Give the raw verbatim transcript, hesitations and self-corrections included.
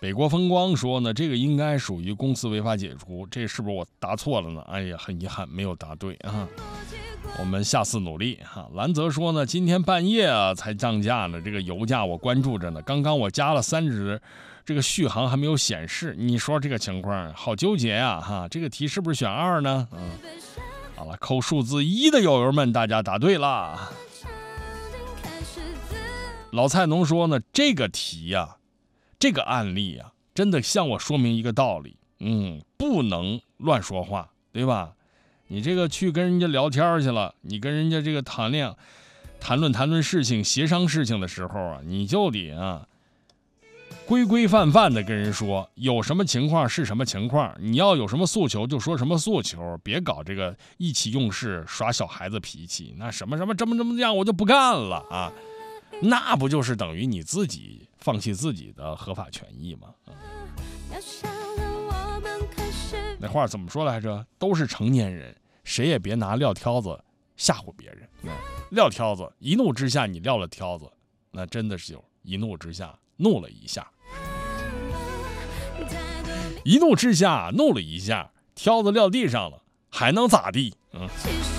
北国风光说呢，这个应该属于公司违法解除，这是不是我答错了呢？哎呀，很遗憾没有答对啊，我们下次努力哈。兰泽说呢，今天半夜啊才降价呢，这个油价我关注着呢，刚刚我加了三十，这个续航还没有显示，你说这个情况好纠结呀哈。这个题是不是选二呢？嗯，好了，扣数字一的友友们，大家答对了。老菜农说呢，这个题呀、啊。这个案例啊，真的向我说明一个道理，嗯，不能乱说话，对吧？你这个去跟人家聊天去了，你跟人家这个谈恋谈论谈论事情、协商事情的时候啊，你就得啊规规范范的跟人说，有什么情况是什么情况，你要有什么诉求就说什么诉求，别搞这个意气用事、耍小孩子脾气，那什么什么这么这么这样我就不干了啊。那不就是等于你自己放弃自己的合法权益吗？嗯、那话怎么说来着？都是成年人，谁也别拿撂挑子吓唬别人。嗯、撂挑子，一怒之下你撂了挑子，那真的是有一怒之下怒了一下，一怒之下怒了一下，挑子撂地上了，还能咋地？嗯。